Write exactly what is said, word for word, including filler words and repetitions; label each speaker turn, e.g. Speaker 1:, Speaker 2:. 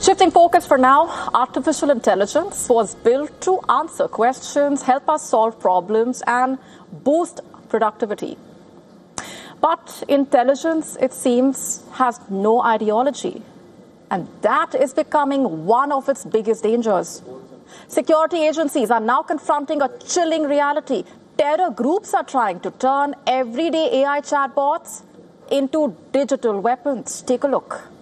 Speaker 1: Shifting focus for now, artificial intelligence was built to answer questions, help us solve problems, and boost productivity. But intelligence, it seems, has no ideology. And that is becoming one of its biggest dangers. Security agencies are now confronting a chilling reality. Terror groups are trying to turn everyday A I chatbots into digital weapons. Take a look.